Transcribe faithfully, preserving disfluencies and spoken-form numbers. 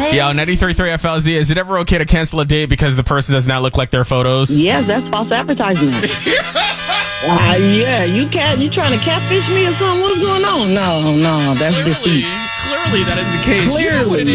Yo, ninety-three point three F L Z, is it ever okay to cancel a date because the person does not look like their photos? Yes, that's false advertisement. uh, yeah, you cat, you trying to catfish me or something? What's going on? No, no, that's Clearly, deceit. clearly that is the case. Clearly. You know what it is.